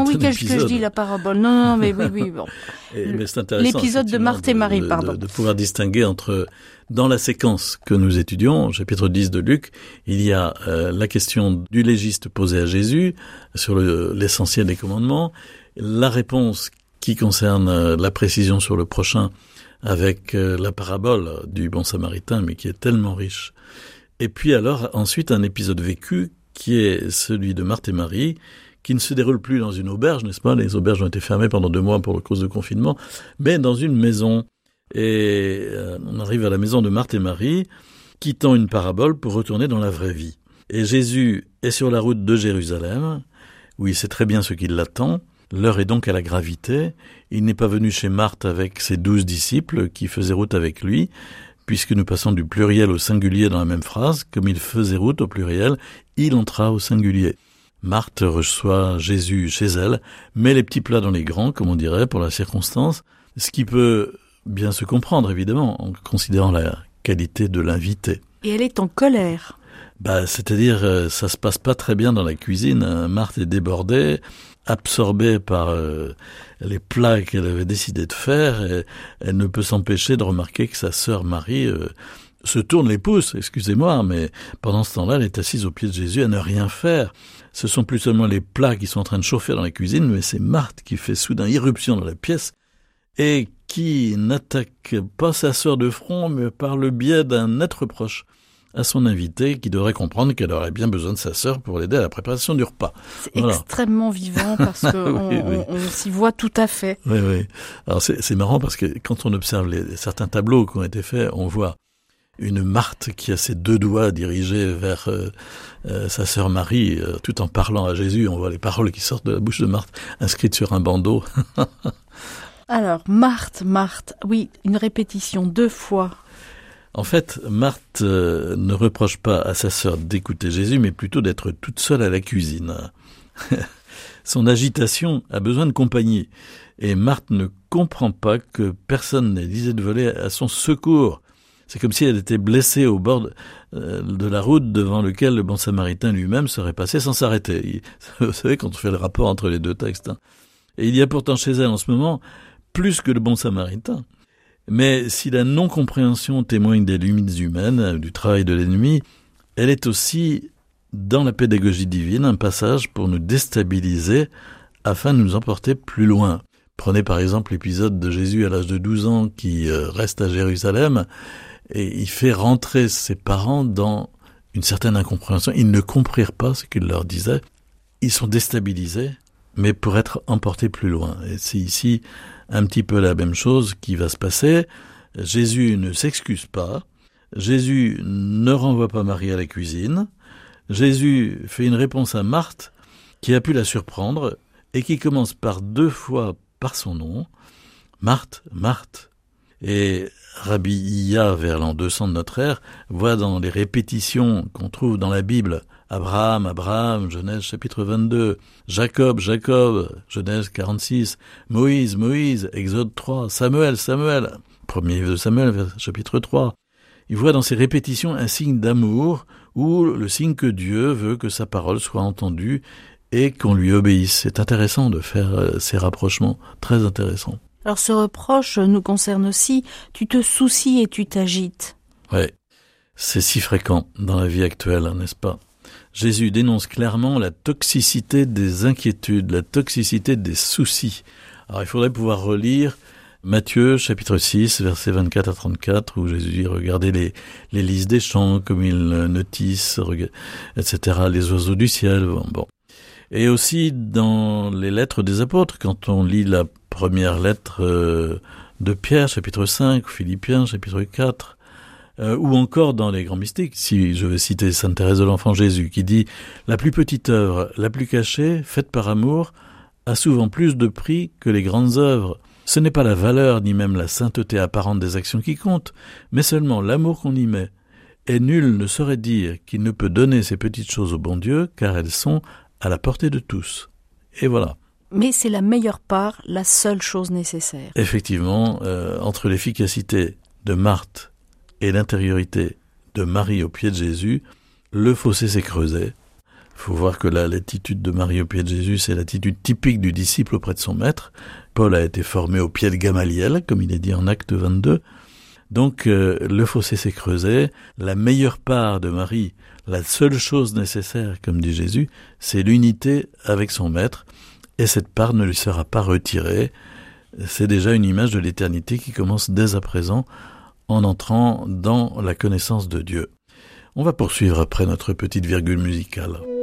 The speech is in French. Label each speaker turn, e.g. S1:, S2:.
S1: oui, qu'est-ce que je dis, la parabole? Non, mais oui, bon.
S2: Mais c'est intéressant.
S1: L'épisode de Marthe et Marie, pardon.
S2: De pouvoir distinguer entre, dans la séquence que nous étudions, chapitre 10 de Luc, il y a la question du légiste posée à Jésus sur l'essentiel des commandements, la réponse qui concerne la précision sur le prochain avec la parabole du bon samaritain, mais qui est tellement riche. Et puis alors, ensuite, un épisode vécu qui est celui de Marthe et Marie, qui ne se déroule plus dans une auberge, n'est-ce pas? Les auberges ont été fermées pendant 2 mois pour cause de confinement, mais dans une maison. Et on arrive à la maison de Marthe et Marie, quittant une parabole pour retourner dans la vraie vie. Et Jésus est sur la route de Jérusalem, où il sait très bien ce qui l'attend. L'heure est donc à la gravité. Il n'est pas venu chez Marthe avec ses 12 disciples qui faisaient route avec lui, puisque nous passons du pluriel au singulier dans la même phrase. Comme il faisait route au pluriel, il entra au singulier. Marthe reçoit Jésus chez elle, met les petits plats dans les grands, comme on dirait, pour la circonstance, ce qui peut bien se comprendre, évidemment, en considérant la qualité de l'invité.
S1: Et elle est en colère.
S2: C'est-à-dire, ça se passe pas très bien dans la cuisine. Marthe est débordée, absorbée par les plats qu'elle avait décidé de faire, et elle ne peut s'empêcher de remarquer que sa sœur Marie se tourne les pouces, excusez-moi, mais pendant ce temps-là, elle est assise aux pieds de Jésus à ne rien faire. Ce sont plus seulement les plats qui sont en train de chauffer dans la cuisine, mais c'est Marthe qui fait soudain irruption dans la pièce et qui n'attaque pas sa sœur de front, mais par le biais d'un être proche à son invité, qui devrait comprendre qu'elle aurait bien besoin de sa sœur pour l'aider à la préparation du repas.
S1: C'est extrêmement vivant parce qu'on on s'y voit tout à fait.
S2: Oui. Alors c'est marrant parce que quand on observe certains tableaux qui ont été faits, on voit une Marthe qui a ses 2 doigts dirigés vers sa sœur Marie, tout en parlant à Jésus. On voit les paroles qui sortent de la bouche de Marthe, inscrites sur un bandeau.
S1: Alors, Marthe, oui, une répétition 2 fois.
S2: En fait, Marthe ne reproche pas à sa sœur d'écouter Jésus, mais plutôt d'être toute seule à la cuisine. Son agitation a besoin de compagnie. Et Marthe ne comprend pas que personne n'ait l'idée de voler à son secours. C'est comme si elle était blessée au bord de la route devant lequel le bon samaritain lui-même serait passé sans s'arrêter. Vous savez, quand on fait le rapport entre les 2 textes. Et il y a pourtant chez elle en ce moment plus que le bon samaritain. Mais si la non-compréhension témoigne des limites humaines, du travail de l'ennemi, elle est aussi, dans la pédagogie divine, un passage pour nous déstabiliser afin de nous emporter plus loin. Prenez par exemple l'épisode de Jésus à l'âge de 12 ans qui reste à Jérusalem et il fait rentrer ses parents dans une certaine incompréhension. Ils ne comprirent pas ce qu'il leur disait. Ils sont déstabilisés, mais pour être emportés plus loin. Et c'est ici un petit peu la même chose qui va se passer. Jésus ne s'excuse pas. Jésus ne renvoie pas Marie à la cuisine. Jésus fait une réponse à Marthe qui a pu la surprendre et qui commence par 2 fois par son nom. Marthe, Marthe. Et Rabbi Iya, vers l'an 200 de notre ère, voit dans les répétitions qu'on trouve dans la Bible Abraham, Abraham, Genèse chapitre 22, Jacob, Jacob, Genèse 46, Moïse, Moïse, Exode 3, Samuel, Samuel, premier livre de Samuel, chapitre 3. Il voit dans ces répétitions un signe d'amour ou le signe que Dieu veut que sa parole soit entendue et qu'on lui obéisse. C'est intéressant de faire ces rapprochements, très intéressant.
S1: Alors ce reproche nous concerne aussi, tu te soucies et tu t'agites.
S2: Oui, c'est si fréquent dans la vie actuelle, n'est-ce pas ? Jésus dénonce clairement la toxicité des inquiétudes, la toxicité des soucis. Alors il faudrait pouvoir relire Matthieu chapitre 6, versets 24 à 34, où Jésus dit « Regardez les lys des champs, comme ils notissent, etc., les oiseaux du ciel. » Bon. Et aussi dans les lettres des apôtres, quand on lit la première lettre de Pierre, chapitre 5, Philippiens, chapitre 4, ou encore dans les grands mystiques, si je veux citer Sainte Thérèse de l'Enfant Jésus, qui dit « La plus petite œuvre, la plus cachée, faite par amour, a souvent plus de prix que les grandes œuvres. Ce n'est pas la valeur ni même la sainteté apparente des actions qui comptent, mais seulement l'amour qu'on y met. Et nul ne saurait dire qu'il ne peut donner ces petites choses au bon Dieu, car elles sont à la portée de tous. » Et voilà.
S1: Mais c'est la meilleure part, la seule chose nécessaire.
S2: Effectivement, entre l'efficacité de Marthe et l'intériorité de Marie au pied de Jésus, le fossé s'est creusé. faut voir que là, l'attitude de Marie au pied de Jésus, c'est l'attitude typique du disciple auprès de son maître. Paul a été formé au pied de Gamaliel, comme il est dit en Acte 22. Donc, le fossé s'est creusé. La meilleure part de Marie, la seule chose nécessaire, comme dit Jésus, c'est l'unité avec son maître. Et cette part ne lui sera pas retirée. C'est déjà une image de l'éternité qui commence dès à présent en entrant dans la connaissance de Dieu. On va poursuivre après notre petite virgule musicale.